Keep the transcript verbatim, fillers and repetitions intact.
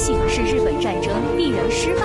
信是日本战争必然失败